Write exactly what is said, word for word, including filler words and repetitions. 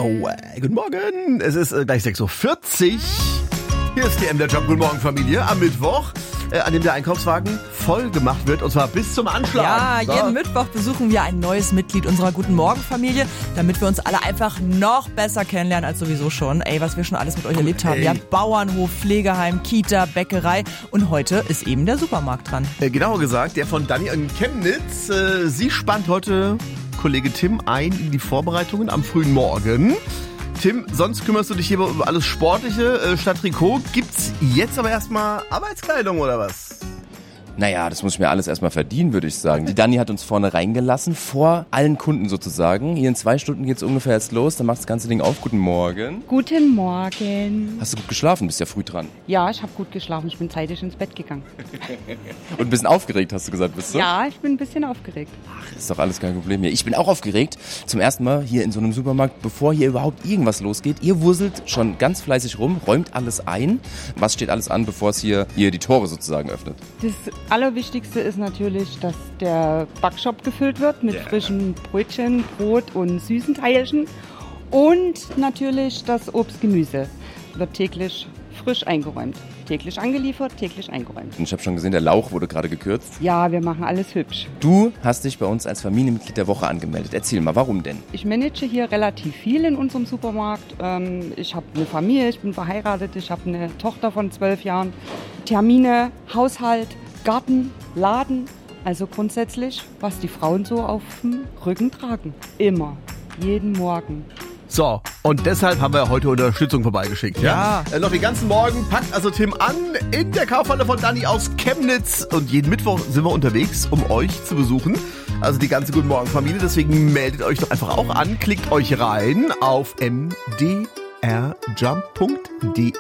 Oh, äh, guten Morgen. Es ist äh, gleich sechs Uhr vierzig. Hier ist die M D Job. Guten Morgen, Familie. Am Mittwoch, äh, an dem der Einkaufswagen voll gemacht wird. Und zwar bis zum Anschlag. Ja, so. Jeden Mittwoch besuchen wir ein neues Mitglied unserer Guten Morgen Familie, damit wir uns alle einfach noch besser kennenlernen als sowieso schon. Ey, was wir schon alles mit euch erlebt haben. Ey. Ja, Bauernhof, Pflegeheim, Kita, Bäckerei. Und heute ist eben der Supermarkt dran. Äh, genauer gesagt, der von Dani in Chemnitz. Äh, sie spannt heute Kollege Tim ein in die Vorbereitungen am frühen Morgen. Tim, sonst kümmerst du dich hier über alles Sportliche äh, statt Trikot. Gibt's jetzt aber erstmal Arbeitskleidung oder was? Naja, das muss ich mir alles erstmal verdienen, würde ich sagen. Die Dani hat uns vorne reingelassen, vor allen Kunden sozusagen. Hier in zwei Stunden geht's ungefähr jetzt los, dann macht das ganze Ding auf. Guten Morgen. Guten Morgen. Hast du gut geschlafen? Bist ja früh dran. Ja, ich habe gut geschlafen. Ich bin zeitig ins Bett gegangen. Und ein bisschen aufgeregt, hast du gesagt, bist du? Ja, ich bin ein bisschen aufgeregt. Ach, ist doch alles kein Problem hier. Ich bin auch aufgeregt. Zum ersten Mal hier in so einem Supermarkt, bevor hier überhaupt irgendwas losgeht. Ihr wuselt schon ganz fleißig rum, räumt alles ein. Was steht alles an, bevor es hier, hier die Tore sozusagen öffnet? Das Allerwichtigste ist natürlich, dass der Backshop gefüllt wird mit Yeah. frischen Brötchen, Brot und süßen Teilchen. Und natürlich das Obst, Gemüse wird täglich frisch eingeräumt. Täglich angeliefert, täglich eingeräumt. Und ich habe schon gesehen, der Lauch wurde gerade gekürzt. Ja, wir machen alles hübsch. Du hast dich bei uns als Familienmitglied der Woche angemeldet. Erzähl mal, warum denn? Ich manage hier relativ viel in unserem Supermarkt. Ähm, Ich habe eine Familie, ich bin verheiratet, ich habe eine Tochter von zwölf Jahren. Termine, Haushalt, Garten, Laden. Also grundsätzlich, was die Frauen so auf dem Rücken tragen. Immer. Jeden Morgen. So, und deshalb haben wir heute Unterstützung vorbeigeschickt. Ja. Ja. Äh, noch den ganzen Morgen packt also Tim an in der Kaufhalle von Dani aus Chemnitz. Und jeden Mittwoch sind wir unterwegs, um euch zu besuchen. Also die ganze Guten Morgen Familie. Deswegen meldet euch doch einfach auch an. Klickt euch rein auf m d r jump punkt d